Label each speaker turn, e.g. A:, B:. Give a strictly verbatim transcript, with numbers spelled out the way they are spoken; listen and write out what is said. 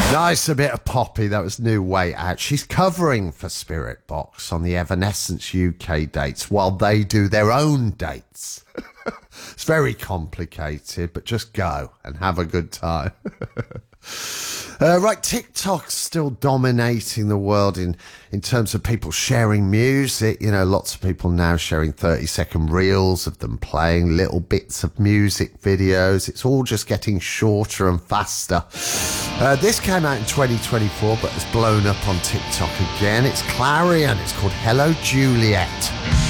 A: Nice, a bit of Poppy. That was New Way Out. She's covering for Spirit Box on the Evanescence U K dates while they do their own dates. It's very complicated, but just go and have a good time. Uh, right, TikTok's still dominating the world in, in terms of people sharing music. You know, lots of people now sharing thirty second reels of them playing little bits of music videos. It's all just getting shorter and faster. Uh, this came out in twenty twenty-four, but has blown up on TikTok again. It's Clarion. It's called Hello Juliet.